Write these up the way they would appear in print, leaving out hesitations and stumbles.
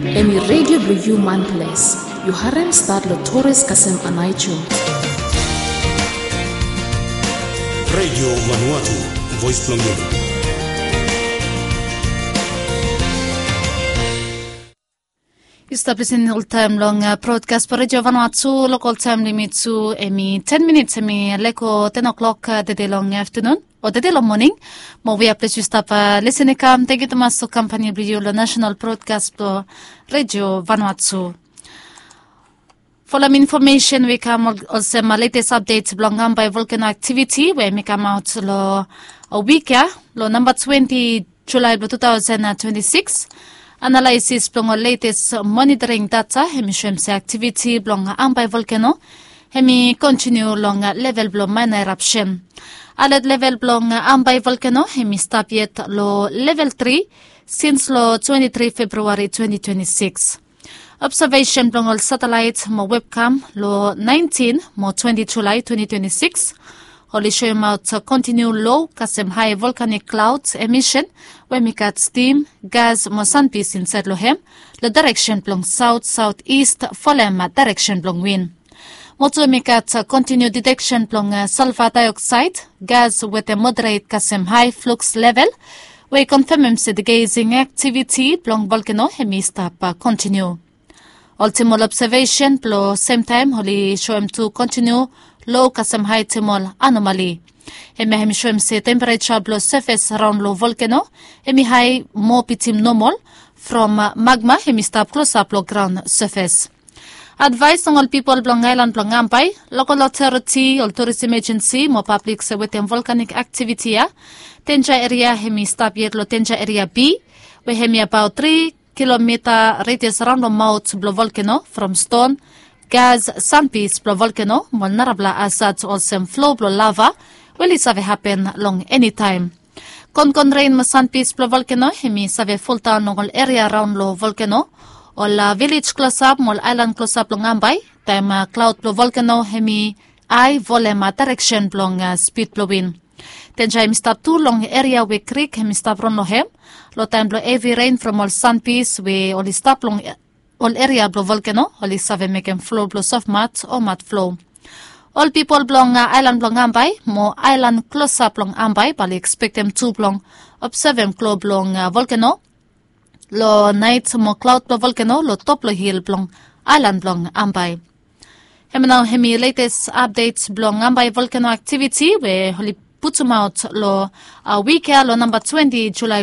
Emi Radio Blue Manples, you harem start lo Torres Kasem Anaicho. Radio Vanuatu, Voice Plongeon. Establishing all-time long broadcast for Radio Vanuatu, local time limit to 10 minutes, leko 10 o'clock the day long afternoon, or the day long morning. Mo we appreciate you stop listening come, take it to master company video, the national broadcast for Radio Vanuatu. For some information, we come also my latest updates belong by volcano activity, where we come out lo a week, lo number 20 July 2026. Analysis belong latest monitoring data, hemi shemse activity belong by volcano, hemi continue long level belong minor eruption. Alert level belong by volcano, hemi stop yet lo level 3 since lo 23 February 2026. Observation belong all satellite mo webcam lo 19 mo 20 July 2026. Holy show out continue low kasem high volcanic clouds emission when we got steam, gas mo sunpiece inside lohem. The direction belong south southeast folem direction belong wind. Moto we got continue detection belong sulfur dioxide gas with a moderate kasem high flux level. We confirm the gazing activity belong volcano hemi stop continue. Ultimate observation blow same time holy show him to continue low kasem high timol anomaly. Hemi show him say temperature blow surface around low volcano. Hemi high more pitim normal from magma hemi stop close up low ground surface. Advice on all people belong island belong ampai local authority or tourist emergency more public say with volcanic activity ya. Tenja area hemi stop yet lo Tenja area B where hemi about 3 kilometer radius around the mouth blow volcano from stone, gas, sunpiece blow volcano, vulnerable as such also flow blow lava, will it have happen long any time. Con rain ma sunpiece blow volcano, hemi save full town long area around low volcano, all village close up, mol island close up long ambai, time cloud blow volcano, hemi I volume direction blong speed blowing. Tenja hemi stop too long area we creek hemi stop run lohem. Lo time blow heavy rain from all sunpiece we only stop long all area blow volcano only save make them flow blow soft mat or mat flow. All people belong island belong ambai more island close up long ambai but expect them to belong observe them cloud belong volcano. Lo night more cloud blow volcano lo top lo hill belong island belong ambai. Hemi now hemi latest updates belong ambai volcano activity where holy put them out lo week lo number 20 July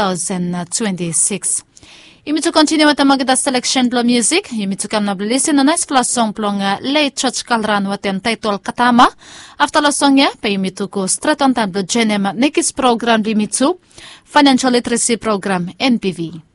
2026. You need to continue with the magda selection blow music. You need to come na listen a nice class song plong late church kalran with them title Katama. After the song ya, pay me to go straight on time blow genem next program limit to financial literacy program NPV.